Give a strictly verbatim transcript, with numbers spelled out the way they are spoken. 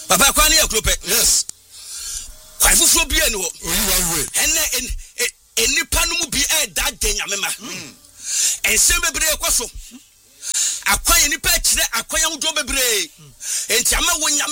Papa kwani ya klope. Yes. Kwa fufuo bi eni ho. Oyi ene enipa no mu bi e da den amema ensem bebre ekoso akwan enipa kire akwan ya wodo bebre enti ama wonya